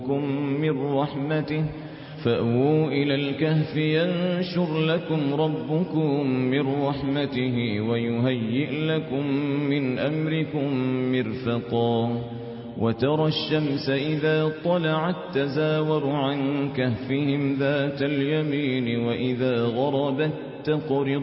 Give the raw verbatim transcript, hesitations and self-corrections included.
من رحمته فأووا إلى الكهف ينشر لكم ربكم من رحمته ويهيئ لكم من أمركم مرفقا وترى الشمس إذا طلعت تزاور عن كهفهم ذات اليمين وإذا غربت تقرض